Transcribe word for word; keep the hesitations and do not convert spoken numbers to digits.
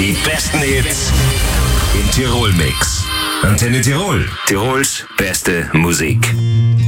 Die besten Hits im Tirol-Mix. Antenne Tirol, Tirols beste Musik.